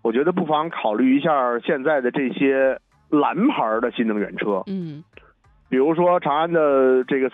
我觉得不妨考虑一下现在的这些蓝牌的新能源车，比如说长安的这个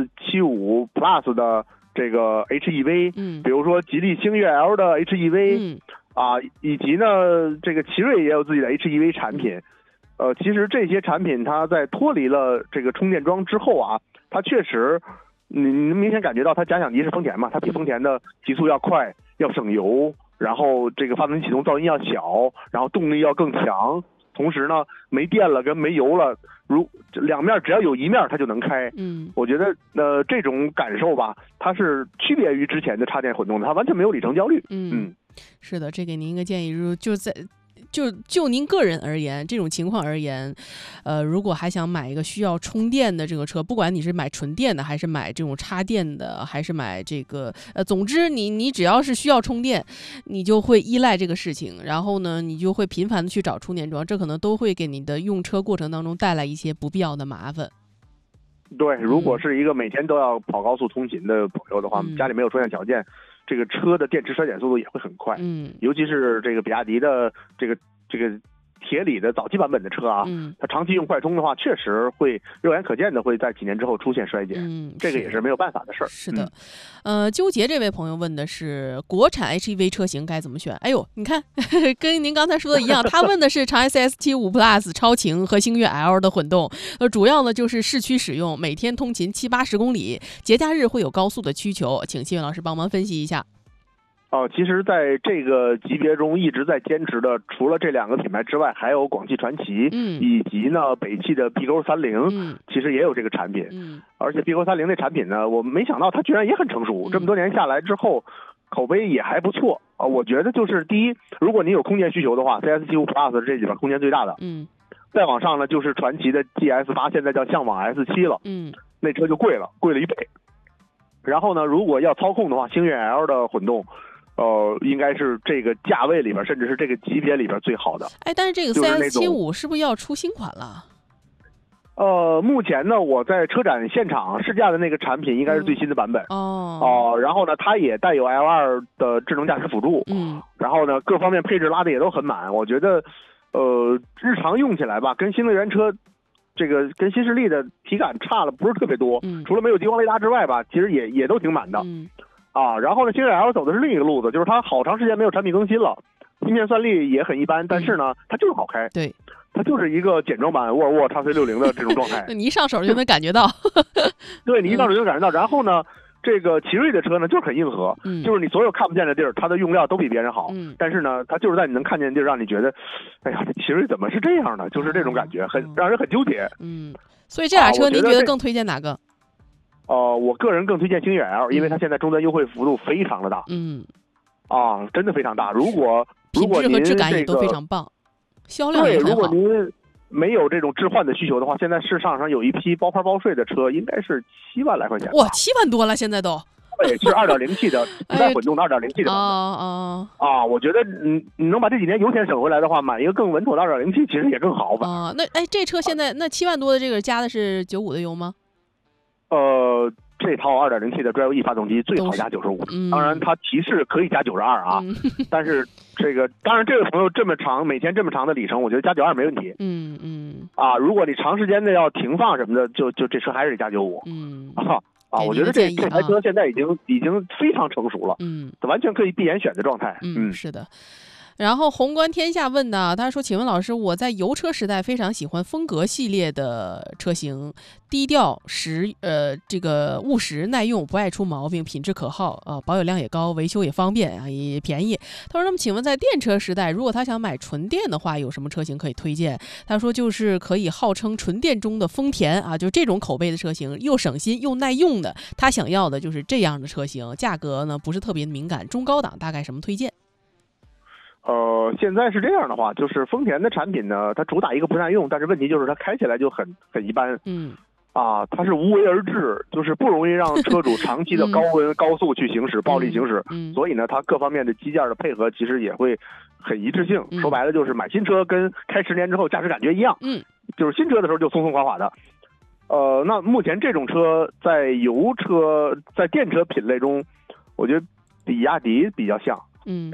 CS75 Plus 的这个 HEV，比如说吉利星越 L 的 HEV，以及呢这个奇瑞也有自己的 HEV 产品。其实这些产品它在脱离了这个充电桩之后啊，它确实你明显感觉到它假想敌是丰田嘛，它比丰田的提速要快，要省油，然后这个发动机启动噪音要小，然后动力要更强，同时呢没电了跟没油了，两面只要有一面它就能开。我觉得这种感受吧，它是区别于之前的插电混动的，它完全没有里程焦虑。 是的，这给您一个建议，就您个人而言，这种情况而言，如果还想买一个需要充电的这个车，不管你是买纯电的，还是买这种插电的，还是买这个，总之你只要是需要充电，你就会依赖这个事情，然后呢，你就会频繁的去找充电桩，这可能都会给你的用车过程当中带来一些不必要的麻烦。 对，如果是一个每天都要跑高速通勤的朋友的话，家里没有充电条件，这个车的电池衰减速度也会很快。尤其是这个比亚迪的这个铁锂的早期版本的车啊，它长期用快充的话，确实会肉眼可见的会在几年之后出现衰减。这个也是没有办法的事儿。 是的，纠结这位朋友问的是国产 HEV 车型该怎么选？哎呦，你看跟您刚才说的一样，他问的是长安 CS75 Plus 超擎和星越 L 的混动，主要呢就是市区使用，每天通勤70-80公里，节假日会有高速的需求，请新月老师帮忙分析一下。 其实在这个级别中一直在坚持的，除了这两个品牌之外，还有广汽传祺，以及呢北汽的 BQ30，其实也有这个产品。而且 BQ30 那产品呢，我没想到它居然也很成熟，这么多年下来之后，口碑也还不错。我觉得就是第一，如果你有空间需求的话 ，CS75 Plus 这里边空间最大的。再往上呢，就是传祺的 GS8，现在叫向往 S7 了。那车就贵了1倍。然后呢，如果要操控的话，星越 L 的混动。应该是这个价位里边，甚至是这个级别里边最好的。 但是这个 CS75 是不是要出新款了？ 目前呢，我在车展现场试驾的那个产品应该是最新的版本。然后呢，它也带有 L2 的智能驾驶辅助。然后呢，各方面配置拉的也都很满。我觉得，日常用起来吧，跟新能源车这个跟新势力的体感差了不是特别多。除了没有激光雷达之外吧，其实也都挺满的。然后呢，星越 L 走的是另一个路子，就是它好长时间没有产品更新了，芯片算力也很一般，但是呢，它就是好开。 对， 它就是一个简装版沃尔沃 XC60 的这种状态。 你一上手就能感觉到。 对，你一上手就能感觉到。然后呢，这个奇瑞的车呢就是很硬核，就是你所有看不见的地儿，它的用料都比别人好。但是呢，它就是在你能看见的地儿，让你觉得，哎呀，这奇瑞怎么是这样的？就是这种感觉，让人很纠结。 所以这俩车您觉得更推荐哪个？ 我个人更推荐星越 L， 因为它现在终端优惠幅度非常的大。真的非常大。如果品质和质感也都非常棒，销量也很好。 对，如果您没有这种置换的需求的话，现在市场上有一批包牌包税的车，应该是7万来块钱。 哇，7万多了，现在都。 对，是 2.0T 的，不带混动的 2.0T 的版本。我觉得你能把这几年油钱省回来的话，买一个更稳妥的 2.0T 其实也更好。 这车现在那7万多的这个加的是95的油吗？ 这套 2.0T 的 Drive E 发动机最好加95，当然它提示可以加92啊，但是当然这个朋友每天这么长的里程，我觉得加92没问题。如果你长时间的要停放什么的，就这车还是得加95。我觉得这台车现在已经非常成熟了，完全可以闭眼选的状态。 是的。然后宏观天下问的，他说：“请问老师，我在油车时代非常喜欢风格系列的车型，低调这个务实耐用，不爱出毛病，品质可靠保有量也高，维修也方便也便宜。”他说：“那么请问在电车时代，如果他想买纯电的话，有什么车型可以推荐？”他说：“就是可以号称纯电中的丰田就这种口碑的车型，又省心又耐用的，他想要的就是这样的车型，价格呢不是特别敏感，中高档大概什么推荐？” 现在是这样的话，就是丰田的产品呢，它主打一个不耐用，但是问题就是它开起来就很一般。它是无为而治，就是不容易让车主长期的高温高速去行驶，暴力行驶。所以呢，它各方面的机件的配合其实也会很一致性。说白了就是买新车跟开10年之后驾驶感觉一样。就是新车的时候就松松垮垮的。那目前这种车在油车在电车品类中，我觉得比亚迪比较像。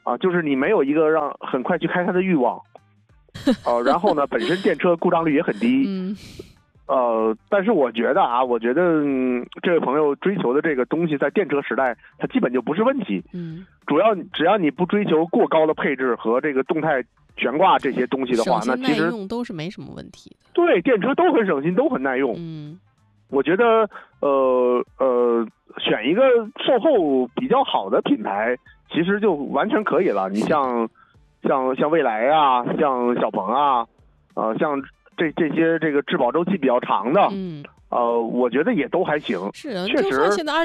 就是你没有一个让很快去开它的欲望，然后呢，本身电车故障率也很低，但是我觉得这位朋友追求的这个东西在电车时代它基本就不是问题，主要只要你不追求过高的配置和这个动态悬挂这些东西的话，那其实耐用都是没什么问题的。 对，电车都很省心，都很耐用。我觉得选一个售后比较好的品牌，其实就完全可以了。你像蔚来啊，像小鹏啊，像这些这个质保周期比较长的，我觉得也都还行。 是， 确实。 就算现在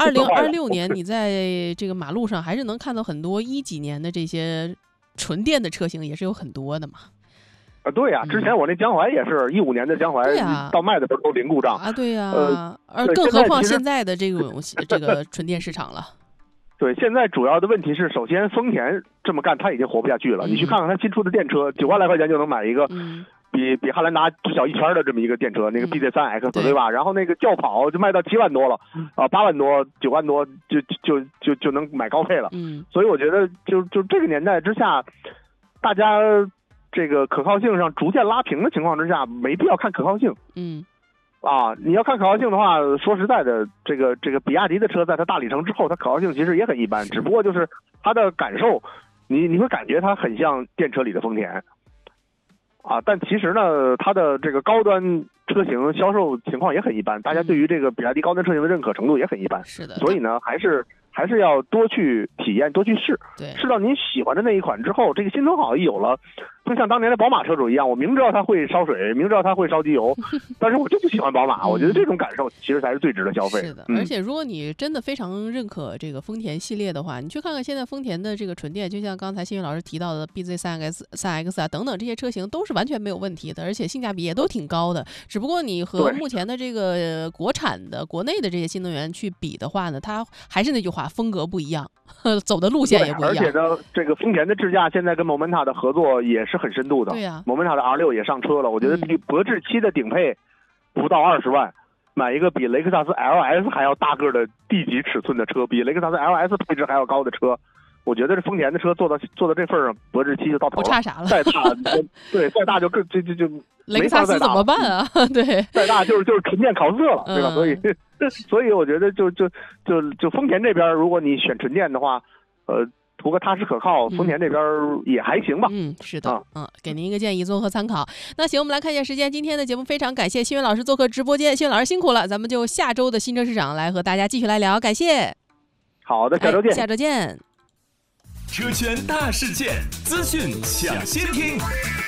2026年，你在这个马路上还是能看到很多10几年的这些纯电的车型，也是有很多的嘛。 对呀，之前我那江淮也是15年的江淮，到卖的时候都零故障啊。对呀，更何况现在的这个纯电市场了。 对，现在主要的问题是，首先丰田这么干，他已经活不下去了。你去看看他新出的电车，9万来块钱就能买一个，比汉兰达小一圈的这么一个电车，那个 BZ3X，对吧？然后那个轿跑就卖到7万多了，8万多、9万多就能买高配了。所以我觉得就这个年代之下，大家这个可靠性上逐渐拉平的情况之下，没必要看可靠性。你要看可靠性的话，说实在的，这个比亚迪的车在它大里程之后，它可靠性其实也很一般，只不过就是它的感受，你会感觉它很像电车里的丰田，但其实呢，它的这个高端车型销售情况也很一般，大家对于这个比亚迪高端车型的认可程度也很一般。 是的， 所以呢，还是要多去体验，多去试，试到您喜欢的那一款之后，这个心头好一有了，就像当年的宝马车主一样，我明知道它会烧水，明知道它会烧机油，但是我就不喜欢宝马。我觉得这种感受其实才是最值得消费。 是的，而且如果你真的非常认可这个丰田系列的话，你去看看现在丰田的这个纯电，就像刚才新宇老师提到的 BZ3X 啊等等这些车型都是完全没有问题的，而且性价比也都挺高的。只不过你和目前的这个国产的国内的这些新能源去比的话呢，它还是那句话，风格不一样，走的路线也不一样。 而且呢，这个丰田的智驾现在跟 Momenta 的合作也是很深度的。 对呀 ，Momenta 的 R6也上车了，我觉得比博智7的顶配不到20万，买一个比雷克萨斯 LS 还要大个的 D 级尺寸的车，比雷克萨斯 LS 配置还要高的车，我觉得这丰田的车做到这份上，博智7就到头了， 不差啥了。 再大，对，再大就更就雷克萨斯怎么办啊？对， 再大就是纯电考斯特了，对吧？所以我觉得就丰田这边，如果你选纯电的话，图个踏实可靠，丰田这边也还行吧。 是的，给您一个建议，综合参考。那行，我们来看一下时间。今天的节目非常感谢新源老师做客直播间，新源老师辛苦了，咱们就下周的新车市场来和大家继续来聊，感谢。 好的，下周见。 下周见。 车圈大事件，资讯抢先听。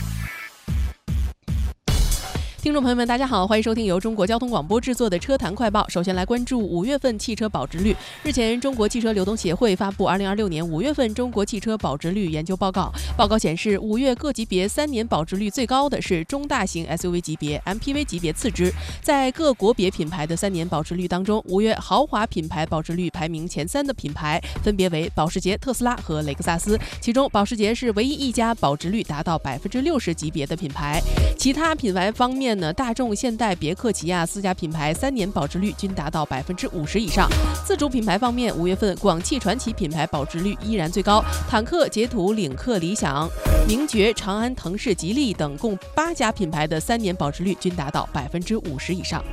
听众朋友们，大家好，欢迎收听由中国交通广播制作的车坛快报。首先来关注5月份汽车保值率。日前，中国汽车流动协会发布2026年5月份中国汽车保值率研究报告。报告显示，5月各级别3年保值率最高的是中大型 SUV 级别 ，MPV 级别次之。在各国别品牌的3年保值率当中，5月豪华品牌保值率排名前3的品牌分别为保时捷、特斯拉和雷克萨斯，其中保时捷是唯一一家保值率达到60%级别的品牌。其他品牌方面呢，大众、现代、别克、起亚4家品牌3年保值率均达到50%以上。自主品牌方面，5月份广汽传祺品牌保值率依然最高，坦克、捷途、领克、理想、名爵、长安、腾势、吉利等共8家品牌的3年保值率均达到50%以上。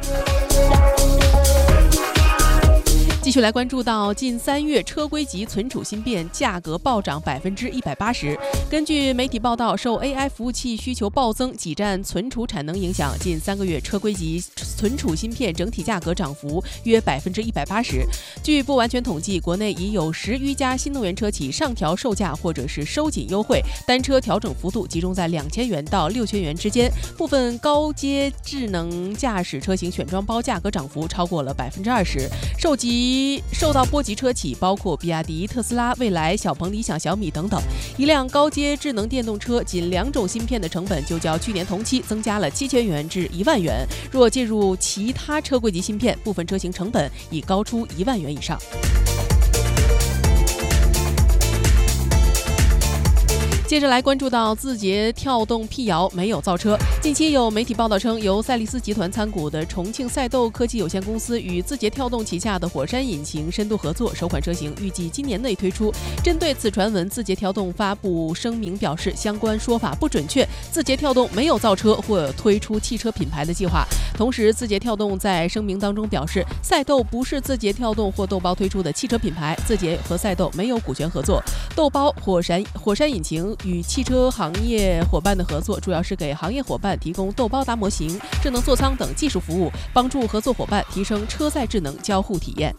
继续来关注到近3月车规级存储芯片价格暴涨180%。根据媒体报道，受 AI 服务器需求暴增、挤占存储产能影响，近3个月车规级存储芯片整体价格涨幅约180%。据不完全统计，国内已有10余家新能源车企上调售价或者是收紧优惠，单车调整幅度集中在2000元到6000元之间。部分高阶智能驾驶车型选装包价格涨幅超过了20%。受到波及车企包括比亚迪、特斯拉、蔚来、小鹏、理想、小米等等。一辆高阶智能电动车仅2种芯片的成本就较去年同期增加了7000元至1万元。若介入其他车规级芯片，部分车型成本已高出1万元以上。 接着来关注到字节跳动辟谣没有造车。近期有媒体报道称，由赛力斯集团参股的重庆赛斗科技有限公司与字节跳动旗下的火山引擎深度合作，首款车型预计今年内推出。针对此传闻，字节跳动发布声明表示，相关说法不准确，字节跳动没有造车或推出汽车品牌的计划。同时，字节跳动在声明当中表示，赛斗不是字节跳动或豆包推出的汽车品牌，字节和赛斗没有股权合作。豆包火山引擎与汽车行业伙伴的合作，主要是给行业伙伴提供豆包达模型、智能座舱等技术服务，帮助合作伙伴提升车载智能交互体验。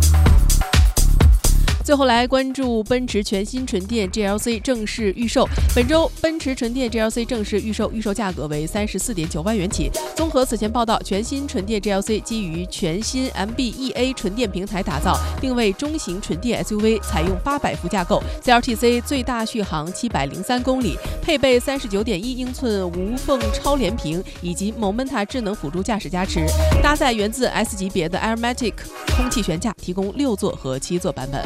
最后来关注奔驰全新纯电 GLC 正式预售。本周奔驰纯电 GLC 正式预售，预售价格为34.9万元起。综合此前报道，全新纯电 GLC 基于全新 MB.EA 纯电平台打造，定位中型纯电 SUV， 采用800伏架构 ，CLTC 最大续航703公里，配备39.1英寸无缝超连屏以及 Momenta 智能辅助驾驶加持，搭载源自 S 级别的 Airmatic 空气悬架，提供6座和7座版本。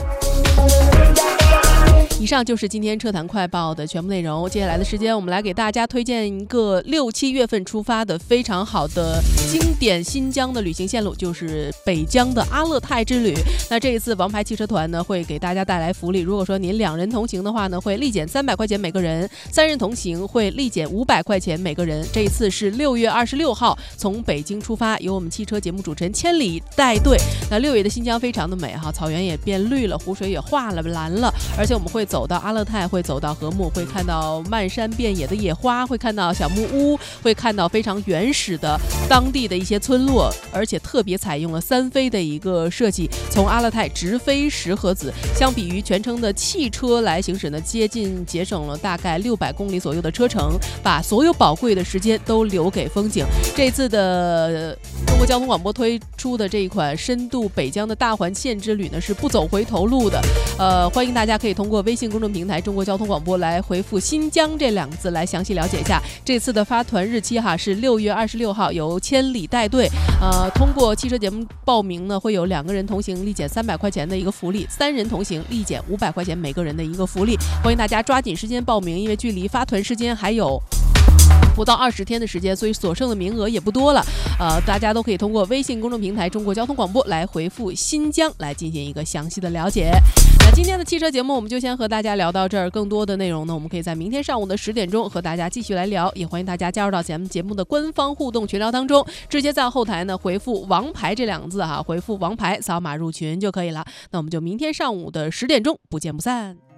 以上就是今天车坛快报的全部内容。接下来的时间，我们来给大家推荐一个6、7月份出发的非常好的经典新疆的旅行线路，就是北疆的阿勒泰之旅。那这一次王牌汽车团呢，会给大家带来福利。如果说您2人同行的话呢，会立减300块钱每个人；3人同行会立减500块钱每个人。这一次是6月26号从北京出发，由我们汽车节目主持人千里带队。那6月的新疆非常的美哈，草原也变绿了，湖水也化了蓝了，而且我们会走到阿勒泰，会走到禾木，会看到漫山遍野的野花，会看到小木屋，会看到非常原始的当地的一些村落，而且特别采用了3飞的一个设计，从阿勒泰直飞石河子，相比于全程的汽车来行驶呢，节省了大概600公里左右的车程，把所有宝贵的时间都留给风景。这次的中国交通广播推出的这一款深度北疆的大环线之旅呢，是不走回头路的。欢迎大家可以通过微信公众平台中国交通广播来回复新疆这2个字来详细了解一下。这次的发团日期是6月26号，由千里带队。通过汽车节目报名呢，会有2个人同行立减300块钱的一个福利，3人同行立减500块钱每个人的一个福利。欢迎大家抓紧时间报名，因为距离发团时间还有不到20天的时间，所以所剩的名额也不多了。大家都可以通过微信公众平台中国交通广播来回复新疆来进行一个详细的了解。那今天的汽车节目我们就先和大家聊到这儿，更多的内容呢，我们可以在明天上午的10点钟和大家继续来聊，也欢迎大家加入到咱们节目的官方互动群聊当中，直接在后台呢回复王牌这2个字回复王牌扫码入群就可以了。那我们就明天上午的10点钟不见不散。